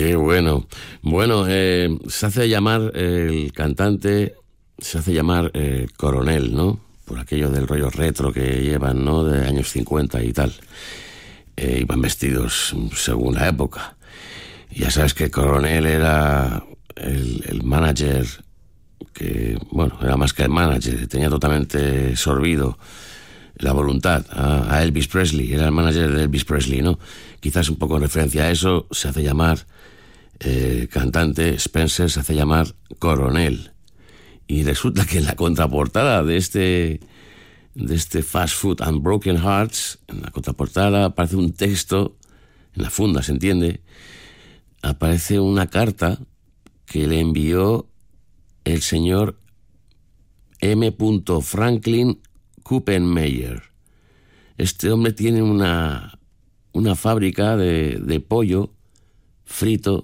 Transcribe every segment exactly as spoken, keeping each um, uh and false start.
Qué bueno. Bueno, eh, se hace llamar eh, el cantante, se hace llamar eh, Coronel, ¿no? Por aquello del rollo retro que llevan, ¿no? De años cincuenta y tal. Eh, iban vestidos según la época. Ya sabes que Coronel era el, el manager que, bueno, era más que el manager, tenía totalmente sorbido la voluntad a, a Elvis Presley, era el manager de Elvis Presley, ¿no? Quizás un poco en referencia a eso se hace llamar eh, cantante Spencer, se hace llamar Coronel. Y resulta que en la contraportada de este de este Fast Food and Broken Hearts, en la contraportada aparece un texto, en la funda se entiende, aparece una carta que le envió el señor M. Franklin Kuppenmeyer. Este hombre tiene una, una fábrica de, de pollo frito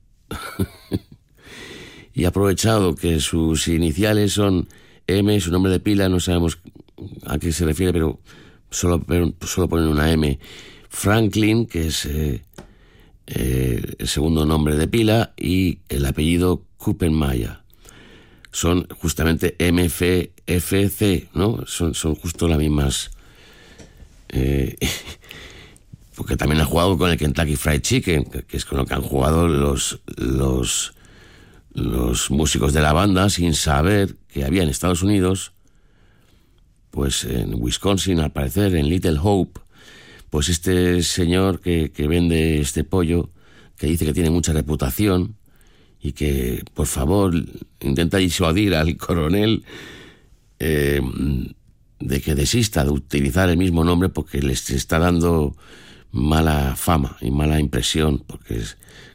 y ha aprovechado que sus iniciales son M, su nombre de pila, no sabemos a qué se refiere, pero solo, pero solo ponen una M. Franklin, que es eh, eh, el segundo nombre de pila, y el apellido Kuppenmeyer. Son justamente M F F C, ¿no? Son, son justo las mismas. Eh, porque también ha jugado con el Kentucky Fried Chicken, que es con lo que han jugado los, los, los músicos de la banda, sin saber que había en Estados Unidos, pues en Wisconsin, al parecer, en Little Hope, pues este señor que, que vende este pollo, que dice que tiene mucha reputación, y que, por favor, intenta disuadir al coronel eh, de que desista de utilizar el mismo nombre porque les está dando mala fama y mala impresión, porque es,